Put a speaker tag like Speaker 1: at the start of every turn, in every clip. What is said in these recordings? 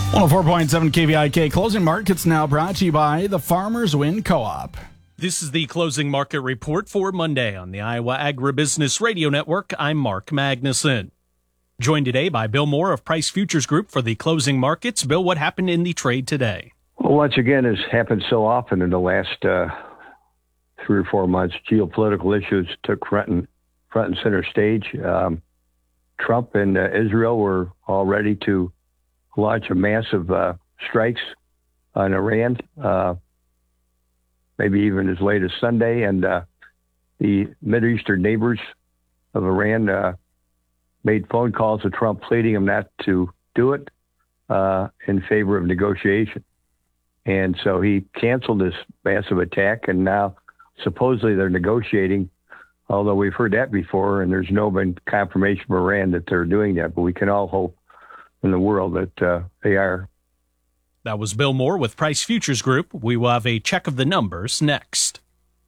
Speaker 1: 104.7 KVIK Closing Markets now brought to you by the Farmers Win Co-op.
Speaker 2: This is the Closing Market Report for Monday on the Iowa Agribusiness Radio Network. I'm Mark Magnuson. Joined today by Bill Moore of Price Futures Group for the Closing Markets. Bill, what happened in the trade today?
Speaker 3: Well, once again, as happened so often in the last 3 or 4 months, geopolitical issues took front and center stage. Trump and Israel were all ready to launch a massive strikes on Iran, maybe even as late as Sunday. And the Mideastern neighbors of Iran made phone calls to Trump pleading him not to do it in favor of negotiation. And so he canceled this massive attack, and now supposedly they're negotiating, although we've heard that before, and there's no been confirmation from Iran that they're doing that. But we can all hope in the world that they are.
Speaker 2: That was Bill Moore with Price Futures Group. We will have a check of the numbers next.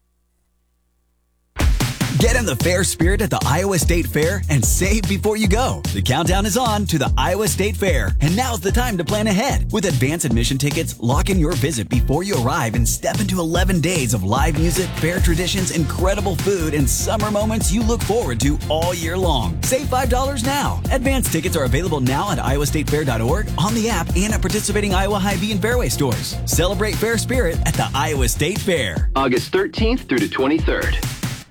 Speaker 4: Get in the fair spirit at the Iowa State Fair and save before you go. The countdown is on to the Iowa State Fair, and now's the time to plan ahead. With advance admission tickets, lock in your visit before you arrive and step into 11 days of live music, fair traditions, incredible food, and summer moments you look forward to all year long. Save $5 now. Advance tickets are available now at iowastatefair.org, on the app, and at participating Iowa Hy-Vee and Fairway stores. Celebrate fair spirit at the Iowa State Fair.
Speaker 5: August 13th through the 23rd.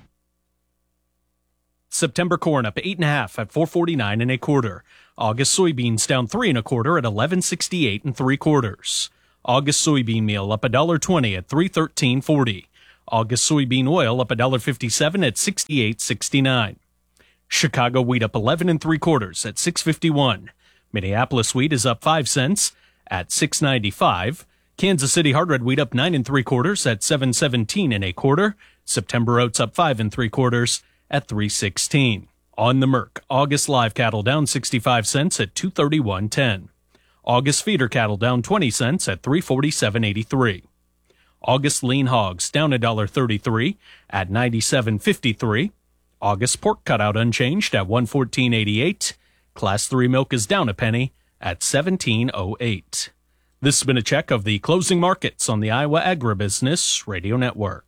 Speaker 2: September corn up 8.5 at $4.49 1/4. August soybeans down 3 1/4 at $11.68 3/4. August soybean meal up $1.20 at $3.1340. August soybean oil up $1.57 at $68.69. Chicago wheat up 11 3/4 at $6.51. Minneapolis wheat is up 5 cents at $6.95. Kansas City hard red wheat up 9 3/4 at $7.17 1/4. September oats up 5 3/4 at $3.16. On the Merc, August live cattle down 65 cents at $231.10. August feeder cattle down 20 cents at $347.83. August lean hogs down $1.33 at $97.53. August pork cutout unchanged at $114.88. Class 3 milk is down a penny at $17.08. This has been a check of the closing markets on the Iowa Agribusiness Radio Network.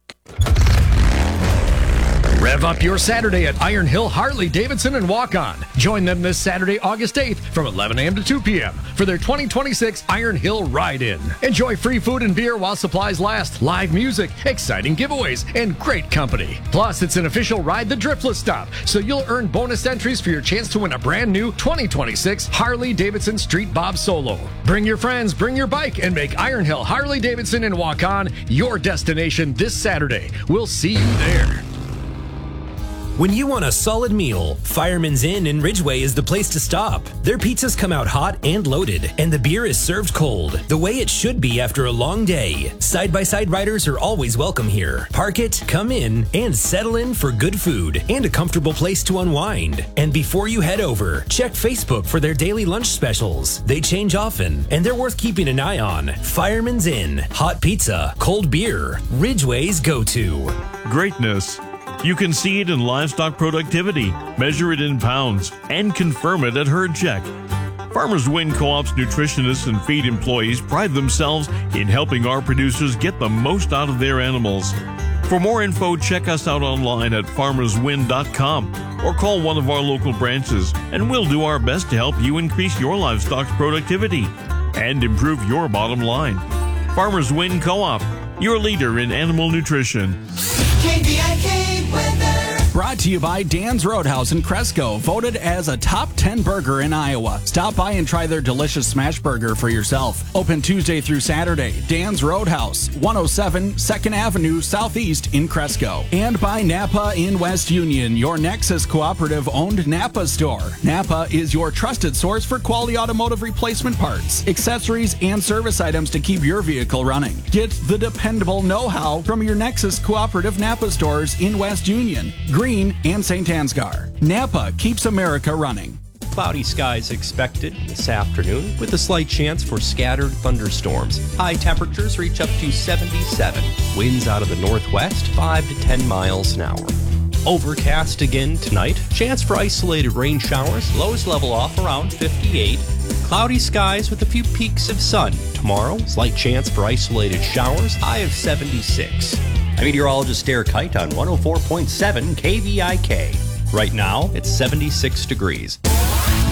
Speaker 6: Rev up your Saturday at Iron Hill Harley Davidson and Walk On. Join them this Saturday, August 8th from 11 a.m. to 2 p.m. for their 2026 Iron Hill Ride-In. Enjoy free food and beer while supplies last, live music, exciting giveaways, and great company. Plus, it's an official Ride the Driftless stop, so you'll earn bonus entries for your chance to win a brand new 2026 Harley Davidson Street Bob Solo. Bring your friends, bring your bike, and make Iron Hill Harley Davidson and Walk On your destination this Saturday. We'll see you there.
Speaker 7: When you want a solid meal, Fireman's Inn in Ridgeway is the place to stop. Their pizzas come out hot and loaded, and the beer is served cold, the way it should be after a long day. Side-by-side riders are always welcome here. Park it, come in, and settle in for good food and a comfortable place to unwind. And before you head over, check Facebook for their daily lunch specials. They change often, and they're worth keeping an eye on. Fireman's Inn, hot pizza, cold beer, Ridgeway's go-to.
Speaker 8: Greatness. You can see it in livestock productivity, measure it in pounds, and confirm it at Herd Check. Farmers Win Co-op's nutritionists and feed employees pride themselves in helping our producers get the most out of their animals. For more info, check us out online at farmerswin.com or call one of our local branches, and we'll do our best to help you increase your livestock's productivity and improve your bottom line. Farmers Win Co-op, your leader in animal nutrition.
Speaker 1: KVIK weather. Brought to you by Dan's Roadhouse in Cresco, voted as a top 10 burger in Iowa. Stop by and try their delicious smash burger for yourself. Open Tuesday through Saturday. Dan's Roadhouse, 107 2nd Avenue Southeast in Cresco. And by Napa in West Union, your Nexus Cooperative-owned Napa store. Napa is your trusted source for quality automotive replacement parts, accessories, and service items to keep your vehicle running. Get the dependable know-how from your Nexus Cooperative Napa stores in West Union, Green, and St. Ansgar. Napa keeps America running.
Speaker 9: Cloudy skies expected this afternoon with a slight chance for scattered thunderstorms. High temperatures reach up to 77. Winds out of the northwest 5 to 10 miles an hour. Overcast again tonight. Chance for isolated rain showers. Lows level off around 58. Cloudy skies with a few peaks of sun. Tomorrow, slight chance for isolated showers, high of 76.
Speaker 10: I'm meteorologist Derek Kite on 104.7 KVIK.
Speaker 9: Right now, it's 76 degrees.